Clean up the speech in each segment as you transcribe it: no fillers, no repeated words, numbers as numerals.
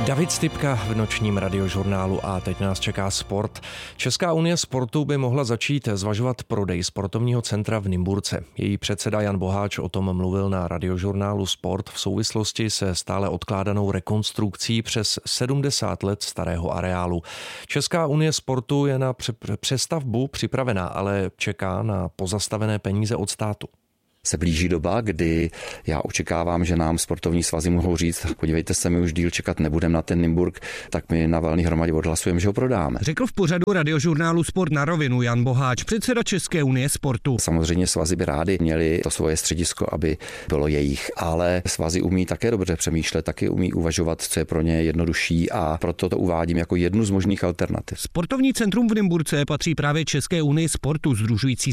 David Stypka v nočním radiožurnálu a teď nás čeká sport. Česká unie sportu by mohla začít zvažovat prodej sportovního centra v Nymburce. Její předseda Jan Boháč o tom mluvil na radiožurnálu Sport v souvislosti se stále odkládanou rekonstrukcí přes 70 let starého areálu. Česká unie sportu je na přestavbu připravená, ale čeká na pozastavené peníze od státu. Se blíží doba, kdy já očekávám, že nám sportovní svazy mohou říct, podívejte se, my už díl čekat nebudeme na ten Nymburk, tak my na valné hromadě odhlasujeme, že ho prodáme. Řekl v pořadu radiožurnálu Sport na rovinu Jan Boháč, předseda České unie sportu. Samozřejmě svazy by rádi měli to svoje středisko, aby bylo jejich, ale svazy umí také dobře přemýšlet, taky umí uvažovat, co je pro ně jednodušší, a proto to uvádím jako jednu z možných alternativ. Sportovní centrum v Nymburce patří právě České unii sportu, sdružující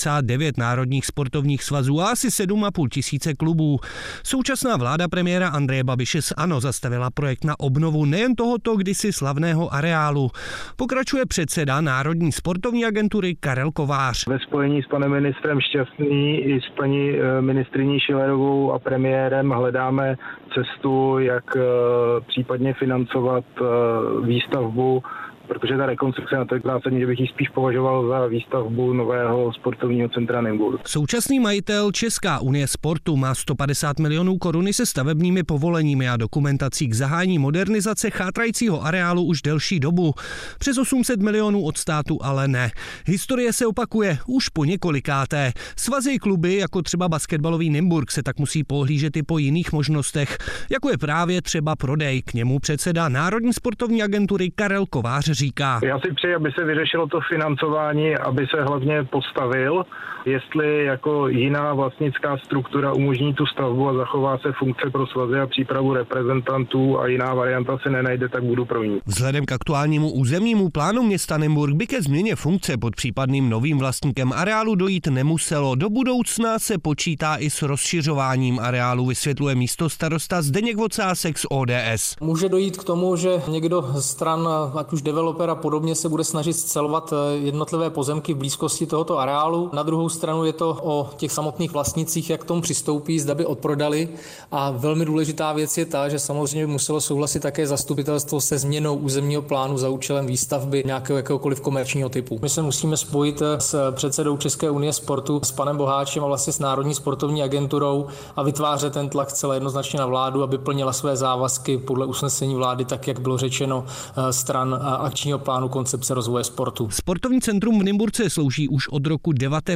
79 národních sportovních svazů a asi 7,5 tisíce klubů. Současná vláda premiéra Andreje Babiše z ANO zastavila projekt na obnovu nejen tohoto kdysi slavného areálu. Pokračuje předseda Národní sportovní agentury Karel Kovář. Ve spojení s panem ministrem Šťastný i s paní ministryní Schillerovou a premiérem hledáme cestu, jak případně financovat výstavbu, protože ta rekonstrukce je tak zásadní, že bych ji spíš považoval za výstavbu nového sportovního centra Nymburk. Současný majitel Česká unie sportu má 150 milionů korun se stavebními povoleními a dokumentací k zahájení modernizace chátrajícího areálu už delší dobu. Přes 800 milionů od státu ale ne. Historie se opakuje už po několikáté. Svazy i kluby, jako třeba basketbalový Nymburk, se tak musí pohlížet i po jiných možnostech, jako je právě třeba prodej. K němu předseda Národní sportovní agentury Karel Kovář říká. Já si přeji, aby se vyřešilo to financování, aby se hlavně postavil, jestli jako jiná vlastnická struktura umožní tu stavbu a zachová se funkce pro svazy a přípravu reprezentantů a jiná varianta se nenajde, tak budu pro ní. Vzhledem k aktuálnímu územnímu plánu města Nymburk by ke změně funkce pod případným novým vlastníkem areálu dojít nemuselo. Do budoucna se počítá i s rozšiřováním areálu, vysvětluje místostarosta Zdeněk Vocásek z ODS. Může dojít k tomu, že někdo z stran, ať už developer a podobně, se bude snažit scelovat jednotlivé pozemky v blízkosti tohoto areálu. Na druhou stranu je to o těch samotných vlastnicích, jak k tomu přistoupí, zda by odprodali. A velmi důležitá věc je ta, že samozřejmě by muselo souhlasit také zastupitelstvo se změnou územního plánu za účelem výstavby nějakého jakéhokoliv komerčního typu. My se musíme spojit s předsedou České unie sportu, s panem Boháčem a vlastně s Národní sportovní agenturou a vytvářet ten tlak celé jednoznačně na vládu, aby plnila své závazky podle usnesení vlády, tak jak bylo řečeno, stran akčního plánu koncepce rozvoje sportu. Sportovní centrum v Nymburce slouží už od roku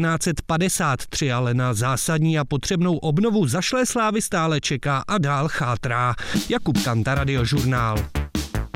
1953, ale na zásadní a potřebnou obnovu zašlé slávy stále čeká a dál chátrá. Jakub Kanta, Radiožurnál.